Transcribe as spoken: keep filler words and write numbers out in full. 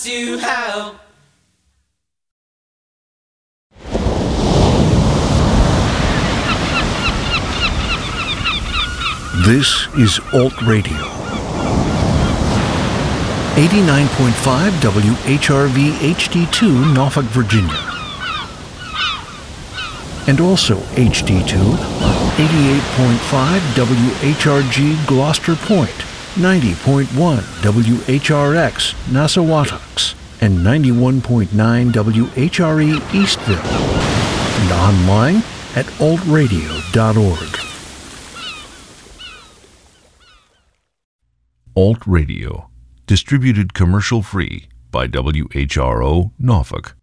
to help. This is Alt Radio. eighty-nine point five W H R V H D two, Norfolk, Virginia. And also H D two on eighty-eight point five W H R G Gloucester Point, ninety point one W H R X Nassawatucks, and ninety-one point nine W H R E Eastville. And online at alt radio dot org. Alt Radio, distributed commercial-free by W H R O Norfolk.